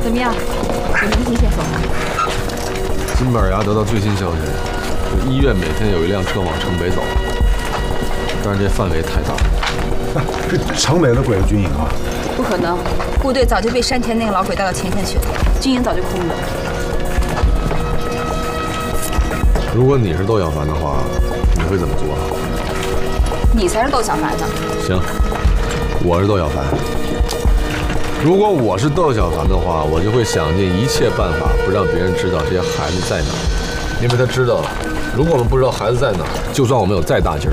怎么样？有明新线索吗？ 金板牙得到最新消息，医院每天有一辆车往城北走，但是这范围太大了。 这城北的鬼子军营啊？ 不可能，部队早就被山田那个老鬼带到前线去了，军营早就空了。 如果你是窦小凡的话，你会怎么做？ 你才是窦小凡呢。 行，我是窦小凡。如果我是窦小凡的话，我就会想尽一切办法，不让别人知道这些孩子在哪儿，因为他知道，如果我们不知道孩子在哪儿，就算我们有再大劲儿，